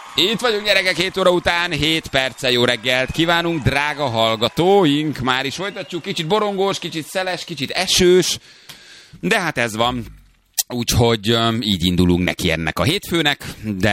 Itt vagyunk, gyerekek, 7 óra után, 7 perccel jó reggelt kívánunk, drága hallgatóink. Már is folytatjuk, kicsit borongós, kicsit szeles, kicsit esős, de hát ez van. Úgyhogy így indulunk neki ennek a hétfőnek, de